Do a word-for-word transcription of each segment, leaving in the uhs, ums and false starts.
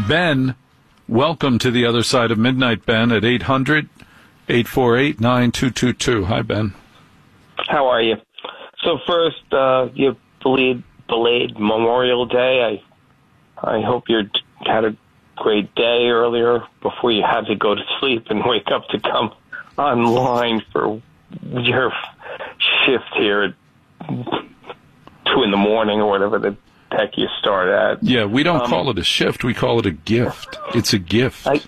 Ben, welcome to the other side of midnight, Ben, at eight hundred, eight four eight, nine two two two. Hi, Ben. How are you? So first, uh, you belated, belated Memorial Day. I I hope you had a great day earlier before you had to go to sleep and wake up to come online for your shift here at two in the morning or whatever the heck you start at. Yeah, we don't um, call it a shift. We call it a gift. It's a gift. I,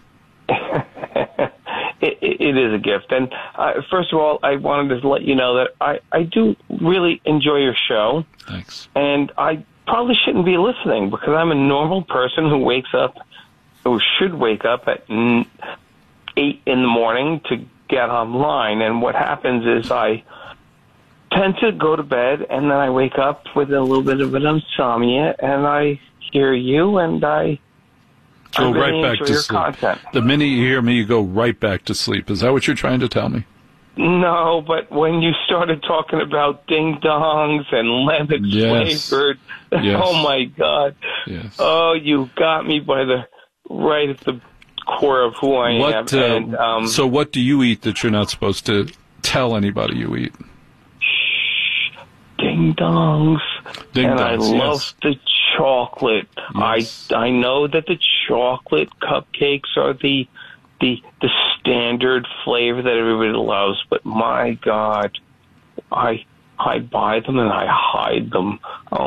it, it is a gift. And uh, first of all, I wanted to let you know that I, I do really enjoy your show. Thanks. And I probably shouldn't be listening because I'm a normal person who wakes up, who should wake up at eight in the morning to get online. And what happens is I tend to go to bed, and then I wake up with a little bit of an insomnia, and I hear you, and I go I really right back enjoy to your sleep. content. The minute you hear me, you go right back to sleep. Is that what you're trying to tell me? No, but when you started talking about ding-dongs and lemon Yes. flavored, Yes. oh, my God. Yes. Oh, you got me by the right at the core of who I What, am. uh, and, um, so what do you eat that you're not supposed to tell anybody you eat? Ding-dongs. Ding and I dongs, love yes. the chocolate. Yes. I I know that the chocolate cupcakes are the the the standard flavor that everybody loves, but my God, I I buy them and I hide them. Oh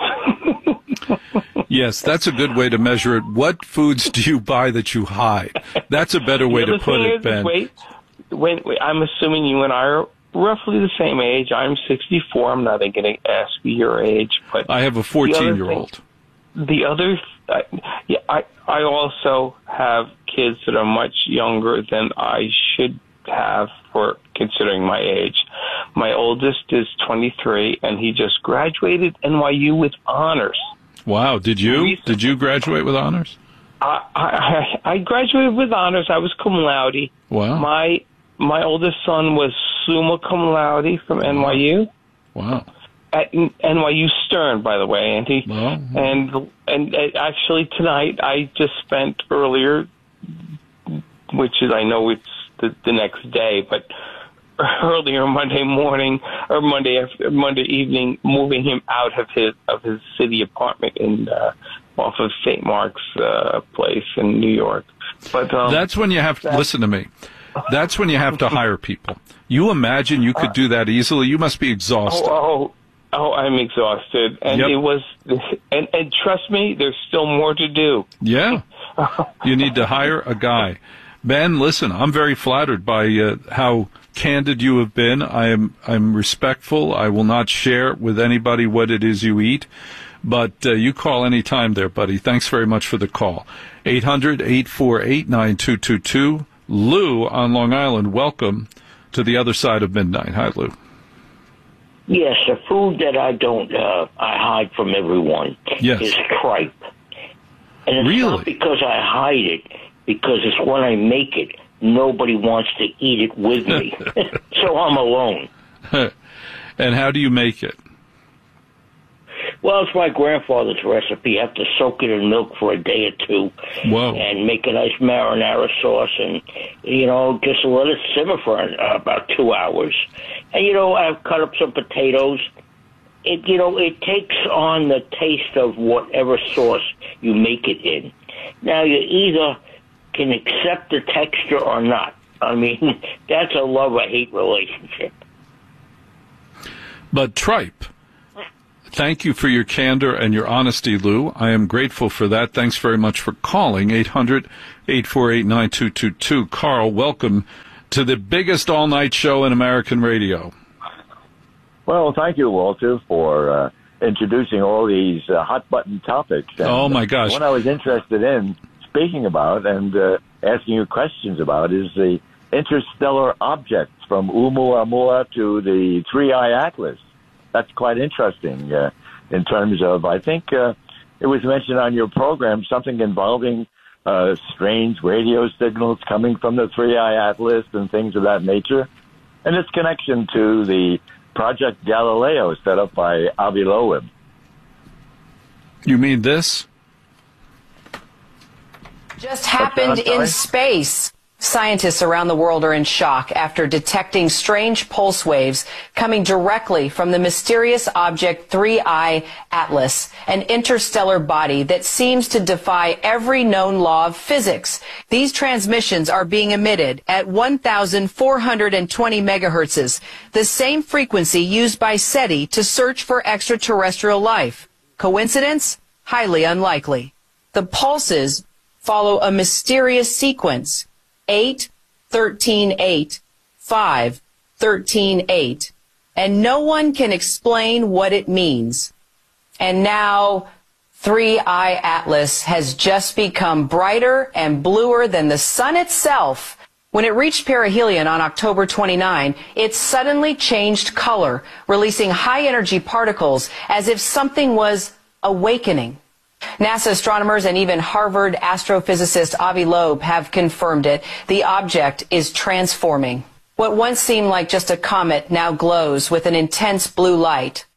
my! Yes, that's a good way to measure it. What foods do you buy that you hide? That's a better way The to other put thing it, is, Ben. Wait, when, wait, I'm assuming you and I are roughly the same age. I'm sixty-four. I'm not going to ask you your age, but I have a fourteen-year-old. The other, uh, yeah, I I also have kids that are much younger than I should have for considering my age. My oldest is twenty-three, and he just graduated N Y U with honors. Wow, did you? Recently. Did you graduate with honors? I, I I graduated with honors. I was cum laude. Wow. My my oldest son was summa cum laude from N Y U. Wow. At N Y U Stern, by the way, and he Well, and and uh, actually tonight I just spent earlier, which is I know it's the, the next day, but earlier Monday morning or Monday after, Monday evening, moving him out of his of his city apartment in uh, off of Saint Mark's uh, place in New York. But um, that's when you have to listen to me. That's when you have to hire people. You imagine you could do that easily? You must be exhausted. Oh, oh, oh I'm exhausted, and Yep. it was, and, and trust me, there's still more to do. Yeah. You need to hire a guy. Ben, listen, I'm very flattered by uh, how candid you have been. I am I'm respectful. I will not share with anybody what it is you eat. But uh, you call any time there, buddy. Thanks very much for the call. eight hundred, eight four eight, nine two two two. Lou on Long Island, welcome to the other side of midnight. Hi, Lou. Yes, a food that I don't, uh, I hide from everyone Yes. is tripe. And it's Really? not because I hide it, because it's when I make it, nobody wants to eat it with me. So I'm alone. And how do you make it? Well, it's my grandfather's recipe. You have to soak it in milk for a day or two. Whoa. And make a nice marinara sauce and, you know, just let it simmer for uh, about two hours. And, you know, I've cut up some potatoes. It, you know, it takes on the taste of whatever sauce you make it in. Now, you either can accept the texture or not. I mean, that's a love-or-hate relationship. But tripe. Thank you for your candor and your honesty, Lou. I am grateful for that. Thanks very much for calling. eight hundred, eight four eight, nine two two two. Carl, welcome to the biggest all-night show in American radio. Well, thank you, Walter, for uh, introducing all these uh, hot-button topics. And Oh, my gosh. What I was interested in speaking about and uh, asking you questions about is the interstellar objects from Oumuamua to the Three-Eye Atlas. That's quite interesting uh, in terms of, I think uh, it was mentioned on your program, something involving uh, strange radio signals coming from the Three-Eye Atlas and things of that nature, and its connection to the Project Galileo set up by Avi Loeb. You mean this? Just happened in space. Scientists around the world are in shock after detecting strange pulse waves coming directly from the mysterious object three I Atlas, an interstellar body that seems to defy every known law of physics. These transmissions are being emitted at one thousand four hundred twenty megahertzes, the same frequency used by SETI to search for extraterrestrial life. Coincidence? Highly unlikely. The pulses follow a mysterious sequence. eight, thirteen, eight, five, thirteen, eight, and no one can explain what it means. And now, three I Atlas has just become brighter and bluer than the sun itself. When it reached perihelion on October twenty-ninth, it suddenly changed color, releasing high-energy particles as if something was awakening. NASA astronomers and even Harvard astrophysicist Avi Loeb have confirmed it. The object is transforming. What once seemed like just a comet now glows with an intense blue light.